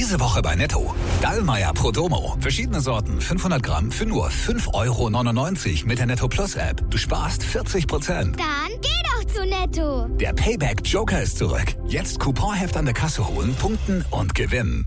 Diese Woche bei Netto. Dallmayr Pro Domo. Verschiedene Sorten, 500 Gramm für nur 5,99 € mit der Netto Plus App. Du sparst 40%. Dann geh doch zu Netto. Der Payback Joker ist zurück. Jetzt Couponheft an der Kasse holen, punkten und gewinnen.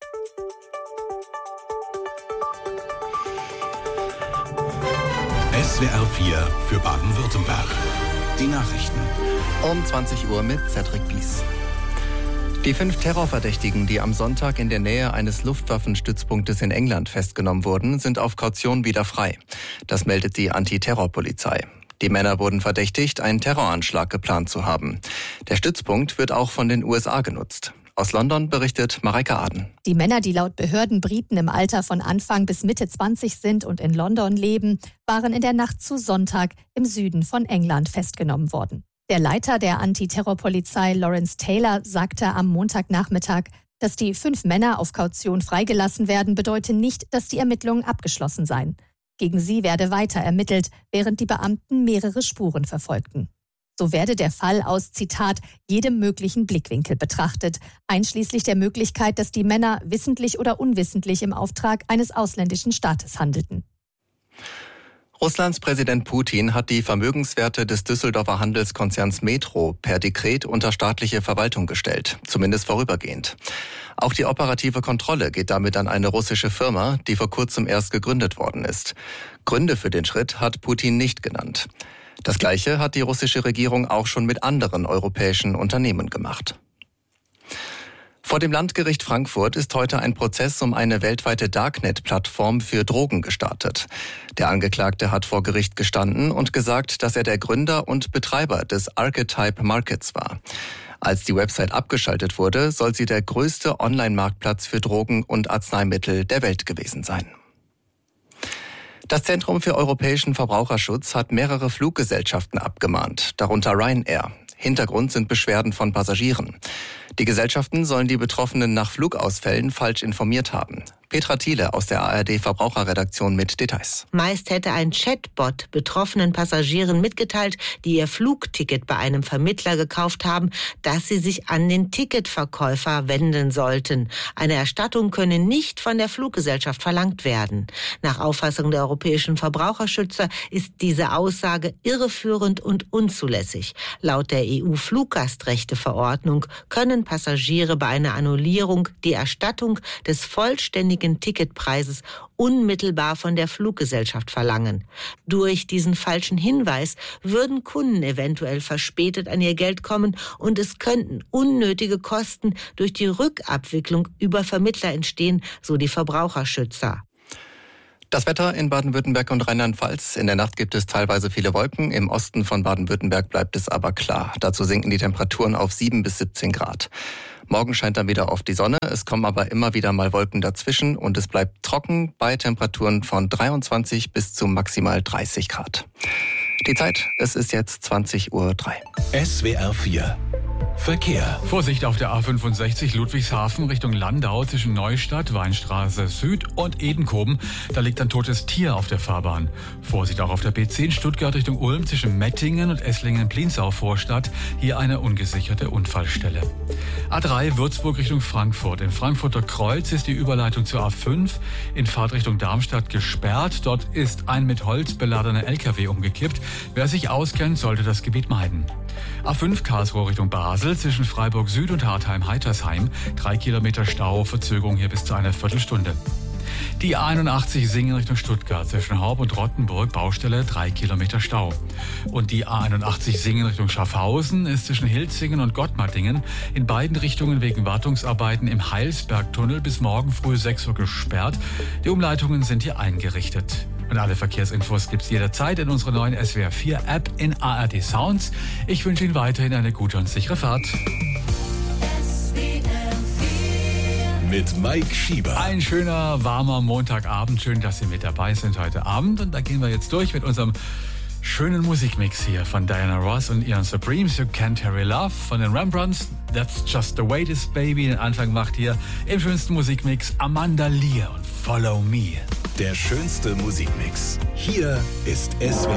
SWR 4 für Baden-Württemberg. Die Nachrichten. Um 20 Uhr mit Cedric Bies. Die 5 Terrorverdächtigen, die am Sonntag in der Nähe eines Luftwaffenstützpunktes in England festgenommen wurden, sind auf Kaution wieder frei. Das meldet die Antiterrorpolizei. Die Männer wurden verdächtigt, einen Terroranschlag geplant zu haben. Der Stützpunkt wird auch von den USA genutzt. Aus London berichtet Mareike Aden. Die Männer, die laut Behörden Briten im Alter von Anfang bis Mitte 20 sind und in London leben, waren in der Nacht zu Sonntag im Süden von England festgenommen worden. Der Leiter der Antiterrorpolizei Lawrence Taylor sagte am Montagnachmittag, dass die 5 Männer auf Kaution freigelassen werden, bedeute nicht, dass die Ermittlungen abgeschlossen seien. Gegen sie werde weiter ermittelt, während die Beamten mehrere Spuren verfolgten. So werde der Fall aus, Zitat, jedem möglichen Blickwinkel betrachtet, einschließlich der Möglichkeit, dass die Männer wissentlich oder unwissentlich im Auftrag eines ausländischen Staates handelten. Russlands Präsident Putin hat die Vermögenswerte des Düsseldorfer Handelskonzerns Metro per Dekret unter staatliche Verwaltung gestellt, zumindest vorübergehend. Auch die operative Kontrolle geht damit an eine russische Firma, die vor kurzem erst gegründet worden ist. Gründe für den Schritt hat Putin nicht genannt. Das Gleiche hat die russische Regierung auch schon mit anderen europäischen Unternehmen gemacht. Vor dem Landgericht Frankfurt ist heute ein Prozess um eine weltweite Darknet-Plattform für Drogen gestartet. Der Angeklagte hat vor Gericht gestanden und gesagt, dass er der Gründer und Betreiber des Archetype Markets war. Als die Website abgeschaltet wurde, soll sie der größte Online-Marktplatz für Drogen und Arzneimittel der Welt gewesen sein. Das Zentrum für europäischen Verbraucherschutz hat mehrere Fluggesellschaften abgemahnt, darunter Ryanair. Hintergrund sind Beschwerden von Passagieren. Die Gesellschaften sollen die Betroffenen nach Flugausfällen falsch informiert haben. Petra Thiele aus der ARD-Verbraucherredaktion mit Details. Meist hätte ein Chatbot betroffenen Passagieren mitgeteilt, die ihr Flugticket bei einem Vermittler gekauft haben, dass sie sich an den Ticketverkäufer wenden sollten. Eine Erstattung könne nicht von der Fluggesellschaft verlangt werden. Nach Auffassung der europäischen Verbraucherschützer ist diese Aussage irreführend und unzulässig. Laut der EU-Fluggastrechteverordnung können Passagiere bei einer Annullierung die Erstattung des vollständigen Ticketpreises unmittelbar von der Fluggesellschaft verlangen. Durch diesen falschen Hinweis würden Kunden eventuell verspätet an ihr Geld kommen und es könnten unnötige Kosten durch die Rückabwicklung über Vermittler entstehen, so die Verbraucherschützer. Das Wetter in Baden-Württemberg und Rheinland-Pfalz. In der Nacht gibt es teilweise viele Wolken. Im Osten von Baden-Württemberg bleibt es aber klar. Dazu sinken die Temperaturen auf 7 bis 17 Grad. Morgen scheint dann wieder oft die Sonne. Es kommen aber immer wieder mal Wolken dazwischen und es bleibt trocken bei Temperaturen von 23 bis zu maximal 30 Grad. Die Zeit, es ist jetzt 20:03 Uhr. SWR 4 Verkehr. Vorsicht auf der A65 Ludwigshafen Richtung Landau zwischen Neustadt, Weinstraße Süd und Edenkoben. Da liegt ein totes Tier auf der Fahrbahn. Vorsicht auch auf der B10 Stuttgart Richtung Ulm zwischen Mettingen und Esslingen-Pliensau Vorstadt. Hier eine ungesicherte Unfallstelle. A3 Würzburg Richtung Frankfurt. In Frankfurter Kreuz ist die Überleitung zur A5 in Fahrtrichtung Darmstadt gesperrt. Dort ist ein mit Holz beladener LKW umgekippt. Wer sich auskennt, sollte das Gebiet meiden. A5 Karlsruhe Richtung Basel zwischen Freiburg Süd und Hartheim-Heitersheim. 3 Kilometer Stau, Verzögerung hier bis zu einer Viertelstunde. Die A81 Singen Richtung Stuttgart zwischen Horb und Rottenburg, Baustelle, 3 Kilometer Stau. Und die A81 Singen Richtung Schaffhausen ist zwischen Hilzingen und Gottmattingen in beiden Richtungen wegen Wartungsarbeiten im Heilsbergtunnel bis morgen früh 6 Uhr gesperrt. Die Umleitungen sind hier eingerichtet. Und alle Verkehrsinfos gibt's jederzeit in unserer neuen SWR 4 App in ARD Sounds. Ich wünsche Ihnen weiterhin eine gute und sichere Fahrt. Mit Mike Schieber. Ein schöner, warmer Montagabend. Schön, dass Sie mit dabei sind heute Abend. Und da gehen wir jetzt durch mit unserem schönen Musikmix hier von Diana Ross und ihren Supremes. You Can't Hurry Love von den Rembrandts. That's Just the Way This Baby. Den Anfang macht hier im schönsten Musikmix Amanda Lear und Follow Me. Der schönste Musikmix. Hier ist SWR